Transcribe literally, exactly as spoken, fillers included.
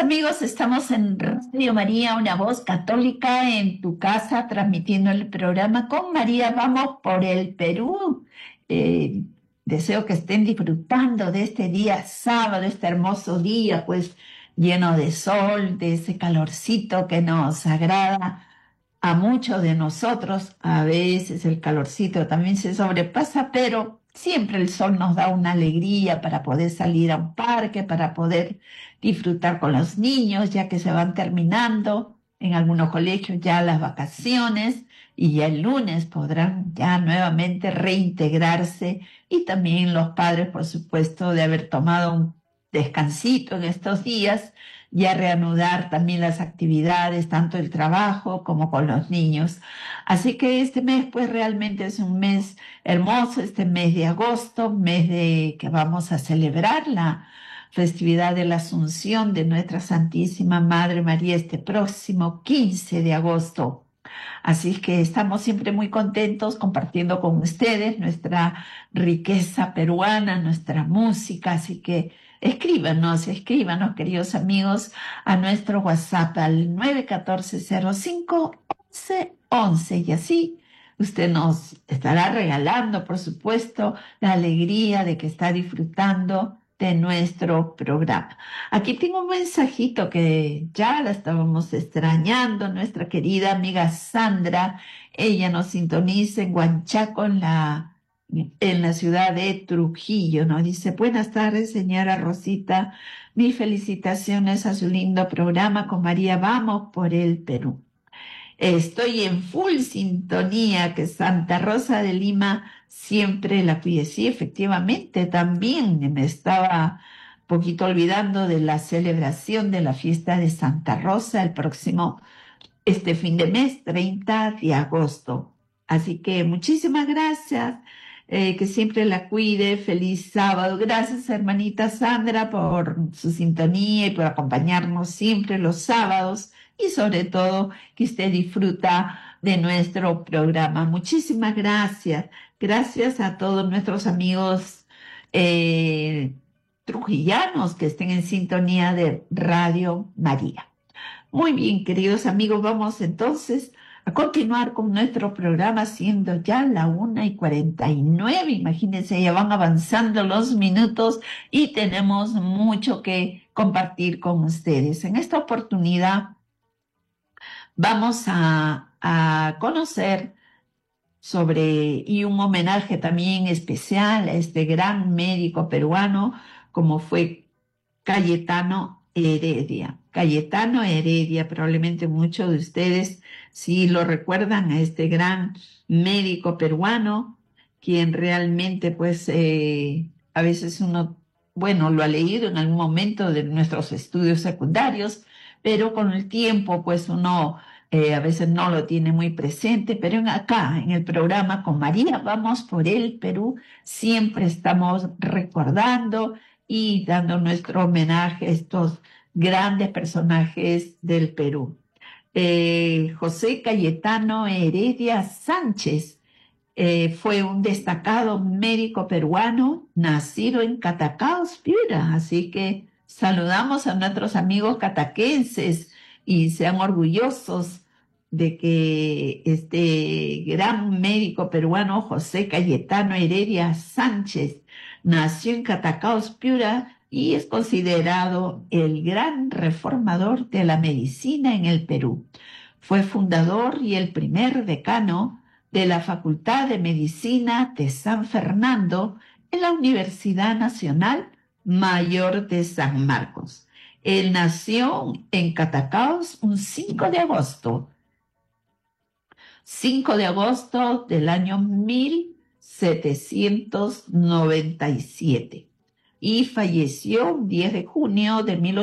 amigos, estamos en Radio María, una voz católica en tu casa, transmitiendo el programa con María. Vamos por el Perú. Eh, deseo que estén disfrutando de este día sábado, este hermoso día, pues lleno de sol, de ese calorcito que nos agrada a muchos de nosotros. A veces el calorcito también se sobrepasa, pero siempre el sol nos da una alegría para poder salir a un parque, para poder disfrutar con los niños, ya que se van terminando en algunos colegios ya las vacaciones y ya el lunes podrán ya nuevamente reintegrarse, y también los padres, por supuesto, de haber tomado un descansito en estos días, ya reanudar también las actividades, tanto el trabajo como con los niños. Así que este mes pues realmente es un mes hermoso, este mes de agosto, mes de que vamos a celebrar la festividad de la Asunción de nuestra Santísima Madre María este próximo quince de agosto. Así que estamos siempre muy contentos compartiendo con ustedes nuestra riqueza peruana, nuestra música. Así que escríbanos, escríbanos, queridos amigos, a nuestro WhatsApp al nueve uno cuatro cero cinco once once, y así usted nos estará regalando, por supuesto, la alegría de que está disfrutando de nuestro programa. Aquí tengo un mensajito que ya la estábamos extrañando, nuestra querida amiga Sandra. Ella nos sintoniza en Huanchaco, en la, en la ciudad de Trujillo. Nos dice: buenas tardes, señora Rosita. Mis felicitaciones a su lindo programa con María. Vamos por el Perú. Estoy en full sintonía, que Santa Rosa de Lima siempre la cuide. Sí, efectivamente, también me estaba un poquito olvidando de la celebración de la fiesta de Santa Rosa el próximo, este fin de mes, treinta de agosto. Así que muchísimas gracias, eh, que siempre la cuide. Feliz sábado. Gracias, hermanita Sandra, por su sintonía y por acompañarnos siempre los sábados, y sobre todo que usted disfruta de nuestro programa. Muchísimas gracias. Gracias a todos nuestros amigos eh, trujillanos que estén en sintonía de Radio María. Muy bien, queridos amigos, vamos entonces a continuar con nuestro programa, siendo ya la una y cuarenta y nueve. Imagínense, ya van avanzando los minutos y tenemos mucho que compartir con ustedes. En esta oportunidad vamos a, a conocer sobre, y un homenaje también especial a este gran médico peruano como fue Cayetano Heredia. Cayetano Heredia, probablemente muchos de ustedes sí lo recuerdan, a este gran médico peruano, quien realmente pues eh, a veces uno, bueno, lo ha leído en algún momento de nuestros estudios secundarios, pero con el tiempo pues uno eh, a veces no lo tiene muy presente. Pero en, acá en el programa con María Vamos por el Perú siempre estamos recordando y dando nuestro homenaje a estos grandes personajes del Perú. Eh, José Cayetano Heredia Sánchez eh, fue un destacado médico peruano nacido en Catacaos, Piura. Así que saludamos a nuestros amigos cataquenses y sean orgullosos de que este gran médico peruano, José Cayetano Heredia Sánchez, nació en Catacaos, Piura, y es considerado el gran reformador de la medicina en el Perú. Fue fundador y el primer decano de la Facultad de Medicina de San Fernando en la Universidad Nacional Mayor de San Marcos. Él nació en Catacaos un cinco de agosto, cinco de agosto del año mil setecientos noventa y siete, y falleció el diez de junio de mil ochocientos